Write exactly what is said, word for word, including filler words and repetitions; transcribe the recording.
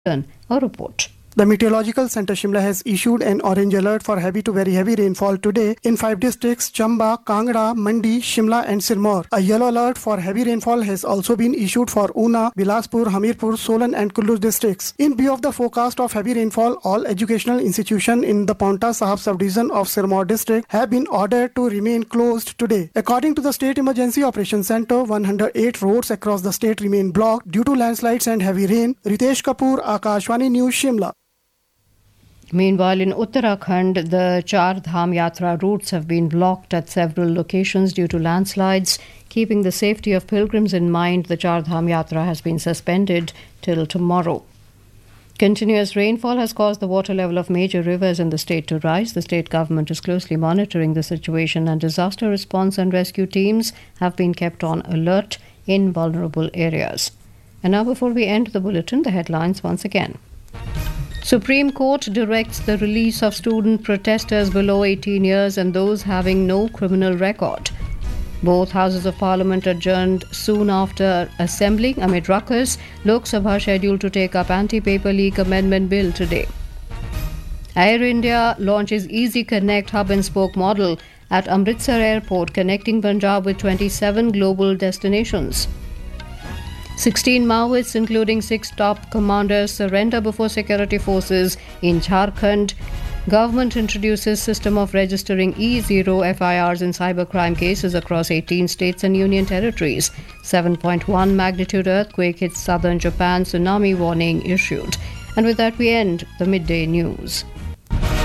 A report. The Meteorological Centre Shimla has issued an orange alert for heavy to very heavy rainfall today in five districts: Chamba, Kangra, Mandi, Shimla and Sirmaur. A yellow alert for heavy rainfall has also been issued for Una, Bilaspur, Hamirpur, Solan and Kullu districts. In view of the forecast of heavy rainfall, all educational institutions in the Paonta Sahib subdivision of Sirmaur district have been ordered to remain closed today. According to the State Emergency Operations Centre, one hundred eight roads across the state remain blocked due to landslides and heavy rain. Ritesh Kapoor, Akashvani News, Shimla. Meanwhile, in Uttarakhand, the Char Dham Yatra routes have been blocked at several locations due to landslides. Keeping the safety of pilgrims in mind, the Char Dham Yatra has been suspended till tomorrow. Continuous rainfall has caused the water level of major rivers in the state to rise. The state government is closely monitoring the situation, and disaster response and rescue teams have been kept on alert in vulnerable areas. And now, before we end the bulletin, the headlines once again. Supreme Court directs the release of student protesters below eighteen years and those having no criminal record. Both houses of parliament adjourned soon after assembling amid ruckus. Lok Sabha scheduled to take up anti-paper leak amendment bill today. Air India launches Easy Connect hub and spoke model at Amritsar Airport, connecting Punjab with twenty-seven global destinations. sixteen Maoists, including six top commanders, surrender before security forces in Jharkhand. Government introduces system of registering E zero F I Rs in cybercrime cases across eighteen states and union territories. seven point one magnitude earthquake hits southern Japan, tsunami warning issued. And with that, we end the midday news.